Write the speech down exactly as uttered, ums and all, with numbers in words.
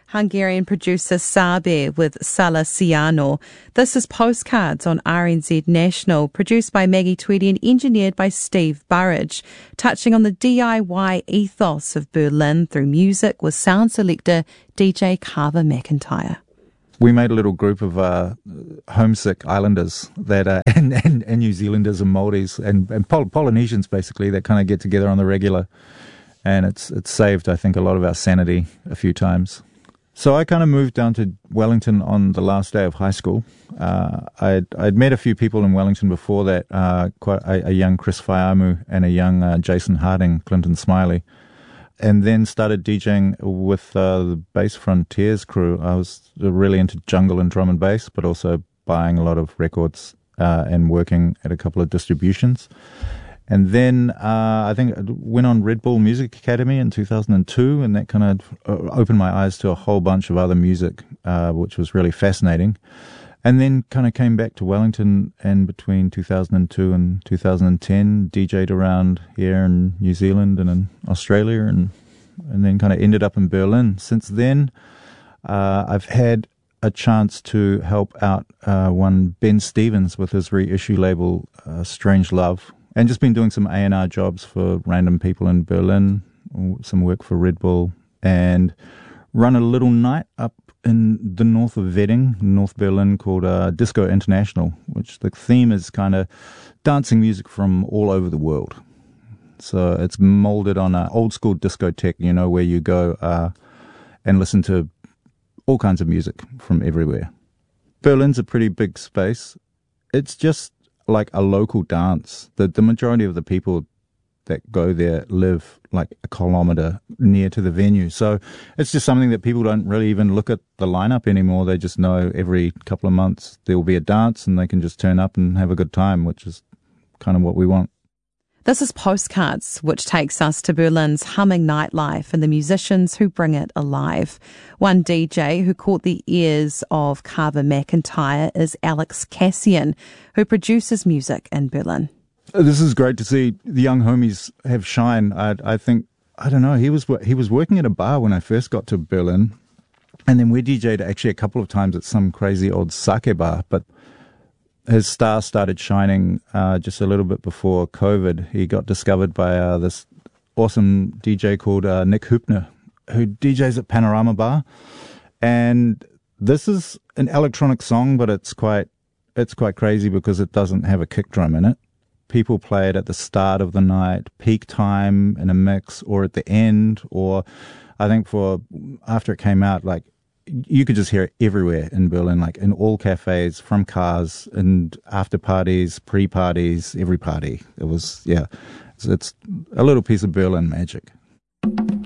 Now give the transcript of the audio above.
Hungarian producer Sabe with Salesiano. This is Postcards on R N Z National, produced by Maggie Tweedy and engineered by Steve Burridge, touching on the D I Y ethos of Berlin through music with sound selector D J Carver McIntyre. We made a little group of uh, homesick islanders that uh, and, and, and New Zealanders and Māoris and, and Poly- Polynesians basically that kind of get together on the regular, and it's it's saved, I think, a lot of our sanity a few times. So I kind of moved down to Wellington on the last day of high school. Uh, I'd, I'd met a few people in Wellington before that, uh, quite a, a young Chris Whaiamu and a young uh, Jason Harding, Clinton Smiley, and then started DJing with uh, the Bass Frontiers crew. I was really into jungle and drum and bass, but also buying a lot of records uh, and working at a couple of distributions. And then uh, I think I went on Red Bull Music Academy in two thousand two, and that kind of opened my eyes to a whole bunch of other music, uh, which was really fascinating. And then kind of came back to Wellington, and between two thousand two and two thousand ten, D J'd around here in New Zealand and in Australia, and and then kind of ended up in Berlin. Since then, uh, I've had a chance to help out uh, one Ben Stevens with his reissue label, uh, Strange Love, and just been doing some A and R jobs for random people in Berlin, some work for Red Bull, and run a little night up in the north of Wedding, North Berlin, called uh, Disco International, which the theme is kind of dancing music from all over the world. So it's molded on an old school discotheque, you know, where you go uh, and listen to all kinds of music from everywhere. Berlin's a pretty big space. It's just like a local dance. The the majority of the people that go there live like a kilometre near to the venue. So it's just something that people don't really even look at the lineup anymore. They just know every couple of months there will be a dance and they can just turn up and have a good time, which is kind of what we want. This is Postcards, which takes us to Berlin's humming nightlife and the musicians who bring it alive. One D J who caught the ears of Carver McIntyre is Alex Cassian, who produces music in Berlin. This is great to see the young homies have shine. I, I think, I don't know, he was he was working at a bar when I first got to Berlin, and then we D J'd actually a couple of times at some crazy old sake bar, but his star started shining uh, just a little bit before COVID. He got discovered by uh, this awesome D J called uh, Nick Hübner, who D Js at Panorama Bar. And this is an electronic song, but it's quite it's quite crazy because it doesn't have a kick drum in it. People play it at the start of the night, peak time in a mix, or at the end, or I think for after it came out, like, you could just hear it everywhere in Berlin, like in all cafes, from cars, and after parties, pre-parties, every party. It was, yeah, it's, it's a little piece of Berlin magic.